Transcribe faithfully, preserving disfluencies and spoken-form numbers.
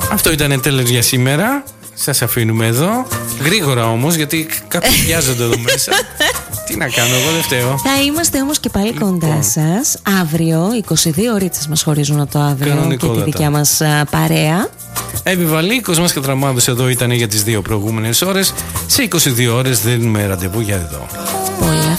Αυτό ήταν τέλος για σήμερα. Σας αφήνουμε εδώ. Γρήγορα όμως, γιατί κάποιοι βιάζονται εδώ μέσα. Τι να κάνω, εγώ δεν φταίω. Θα είμαστε όμως και πάλι λοιπόν κοντά σας. Αύριο, είκοσι δύο ώρες μας χωρίζουν από το αύριο και τη δικιά μας α, παρέα. Επιβαλή, Κοσμάς Κατραμάδος εδώ ήταν για τις δύο προηγούμενες ώρες. Σε είκοσι δύο ώρες δίνουμε ραντεβού για εδώ. Πολλά